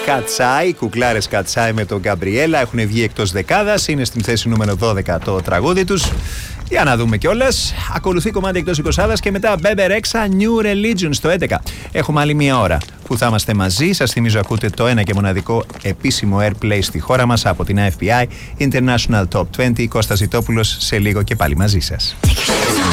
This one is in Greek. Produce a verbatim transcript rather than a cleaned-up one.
Κατσάι, κουκλάρες Κατσάι με τον Γκαμπριέλα έχουν βγει εκτός δεκάδας, είναι στην θέση νούμερο δώδεκα το τραγούδι τους. Για να δούμε κιόλας. Ακολουθεί κομμάτι εκτός εικοσάδας και μετά Bebe Rexha New Religion στο έντεκα. Έχουμε άλλη μία ώρα που θα είμαστε μαζί. Σας θυμίζω ακούτε το ένα και μοναδικό επίσημο Airplay στη χώρα μας από την άι εφ πι άι International Top είκοσι. Κώστας Ζητόπουλος σε λίγο και πάλι μαζί σας.